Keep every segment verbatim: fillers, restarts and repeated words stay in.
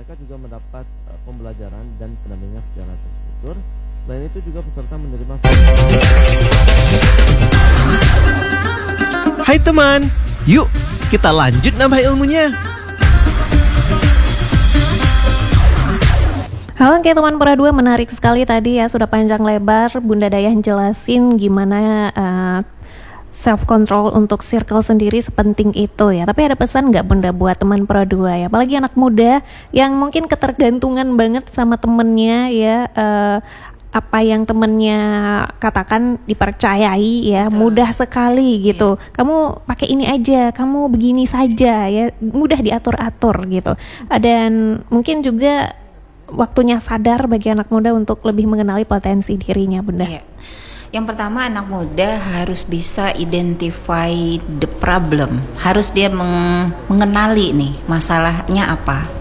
mereka juga mendapat uh, pembelajaran dan pendampingan secara terstruktur. Selain itu juga peserta menerima. Hai teman, yuk kita lanjut nambah ilmunya. Oke teman Pura dua, menarik sekali tadi ya, sudah panjang lebar Bunda Dayah jelasin gimana uh, self control untuk circle sendiri sepenting itu ya. Tapi ada pesan nggak Bunda buat teman Pura dua ya, apalagi anak muda yang mungkin ketergantungan banget sama temennya ya, uh, apa yang temennya katakan dipercayai ya, betul, mudah sekali gitu. Yeah. Kamu pakai ini aja, kamu begini saja ya, mudah diatur-atur gitu. Dan mungkin juga waktunya sadar bagi anak muda untuk lebih mengenali potensi dirinya, Bunda. Yeah. Yang pertama, anak muda harus bisa identify the problem. Harus dia meng- mengenali nih masalahnya apa.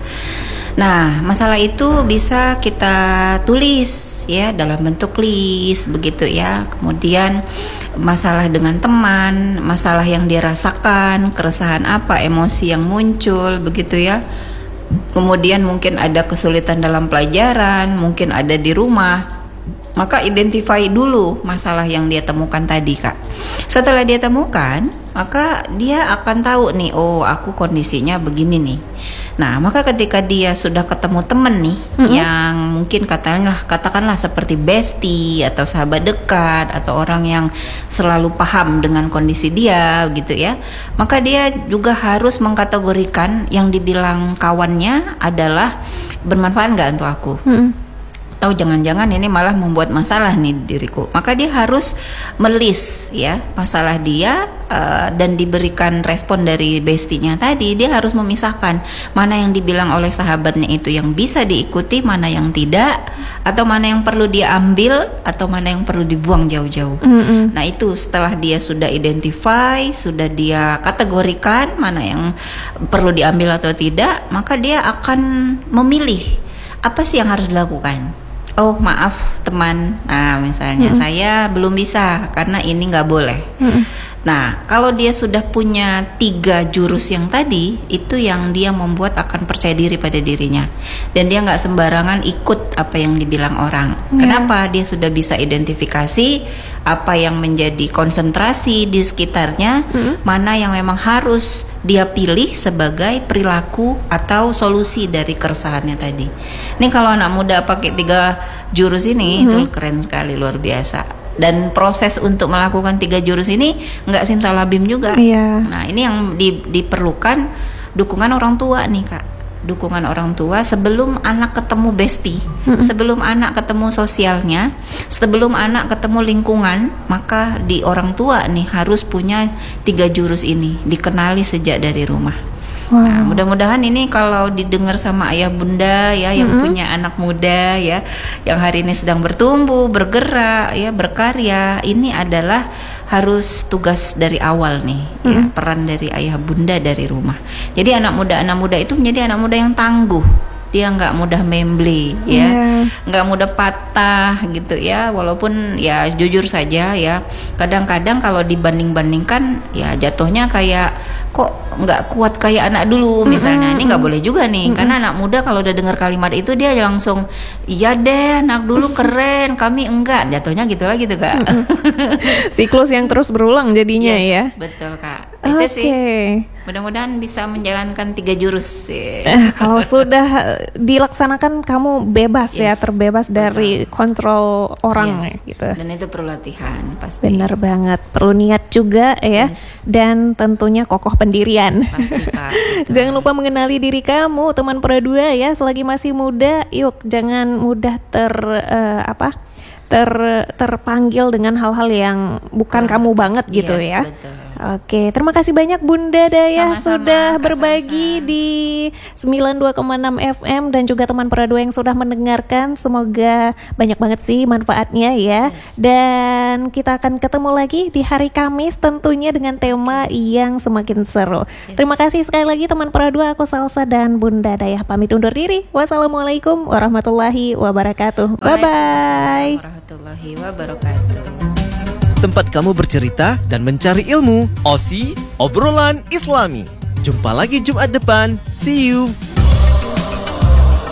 Nah, masalah itu bisa kita tulis ya dalam bentuk list begitu ya. Kemudian masalah dengan teman, masalah yang dia rasakan, keresahan apa, emosi yang muncul begitu ya. Kemudian mungkin ada kesulitan dalam pelajaran, mungkin ada di rumah. Maka identify dulu masalah yang dia temukan tadi, Kak. Setelah dia temukan, maka dia akan tahu nih, oh aku kondisinya begini nih. Nah, maka ketika dia sudah ketemu temen nih, mm-hmm. yang mungkin katakanlah katakanlah seperti bestie atau sahabat dekat atau orang yang selalu paham dengan kondisi dia gitu ya, maka dia juga harus mengkategorikan yang dibilang kawannya adalah bermanfaat nggak untuk aku. Mm-hmm. Atau jangan-jangan ini malah membuat masalah nih diriku. Maka dia harus melis ya masalah dia, uh, dan diberikan respon dari bestinya tadi. Dia harus memisahkan mana yang dibilang oleh sahabatnya itu yang bisa diikuti, mana yang tidak, atau mana yang perlu dia ambil, atau mana yang perlu dibuang jauh-jauh. Mm-hmm. Nah itu setelah dia sudah identify, sudah dia kategorikan mana yang perlu diambil atau tidak, maka dia akan memilih apa sih yang harus dilakukan. Oh maaf teman, nah misalnya mm-hmm. saya belum bisa karena ini nggak boleh. Mm-hmm. Nah kalau dia sudah punya tiga jurus yang tadi, itu yang dia membuat akan percaya diri pada dirinya, dan dia nggak sembarangan ikut apa yang dibilang orang. Yeah. Kenapa? Dia sudah bisa identifikasi apa yang menjadi konsentrasi di sekitarnya, mm-hmm. mana yang memang harus dia pilih sebagai perilaku atau solusi dari keresahannya tadi. Ini kalau anak muda pakai tiga jurus ini, mm-hmm. itu keren sekali, luar biasa. Dan proses untuk melakukan tiga jurus ini nggak simsalabim juga. Yeah. Nah ini yang di, diperlukan dukungan orang tua nih, Kak. Dukungan orang tua sebelum anak ketemu bestie, mm-hmm. sebelum anak ketemu sosialnya, sebelum anak ketemu lingkungan, maka di orang tua nih harus punya tiga jurus ini, dikenali sejak dari rumah. Wow. Nah, mudah-mudahan ini kalau didengar sama ayah bunda ya, yang mm-hmm. punya anak muda ya, yang hari ini sedang bertumbuh, bergerak ya, berkarya, ini adalah harus tugas dari awal nih, mm-hmm. ya, peran dari ayah bunda dari rumah. Jadi anak muda anak muda itu menjadi anak muda yang tangguh. Dia nggak mudah membeli ya, nggak yeah. mudah patah gitu ya, walaupun ya jujur saja ya, kadang-kadang kalau dibanding-bandingkan ya jatuhnya kayak kok nggak kuat kayak anak dulu misalnya. Mm-hmm. Ini nggak boleh juga nih, mm-hmm. karena anak muda kalau udah dengar kalimat itu dia langsung iya deh anak dulu keren, kami enggak, jatuhnya gitu lah gitu, Kak. Mm-hmm. Siklus yang terus berulang jadinya. Yes, ya betul, Kak. Itu okay. sih mudah-mudahan bisa menjalankan tiga jurus. Eh, kalau sudah dilaksanakan kamu bebas yes, ya, terbebas dari betul. Kontrol orang yes. gitu. Dan itu perlu latihan pasti. Benar banget, perlu niat juga ya, yes. dan tentunya kokoh pendirian. Pasti, Kak. Jangan lupa mengenali diri kamu, teman Pura dua ya, selagi masih muda, yuk jangan mudah ter uh, apa? ter terpanggil dengan hal-hal yang bukan hmm. kamu banget gitu yes, ya. Betul. Oke, terima kasih banyak Bunda Dayah Sama-sama, sudah Kak berbagi Sansan. di sembilan puluh dua koma enam F M, dan juga teman Pura dua yang sudah mendengarkan. Semoga banyak banget sih manfaatnya ya. Yes. Dan kita akan ketemu lagi di hari Kamis tentunya dengan tema yang semakin seru. Yes. Terima kasih sekali lagi teman Pura dua, aku Salsa dan Bunda Dayah pamit undur diri. Wassalamualaikum warahmatullahi wabarakatuh. Bye bye. Warahmatullahi wabarakatuh. Tempat kamu bercerita dan mencari ilmu. O S I, obrolan Islami. Jumpa lagi Jumat depan. See you.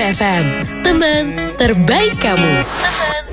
F M, teman terbaik kamu. Teman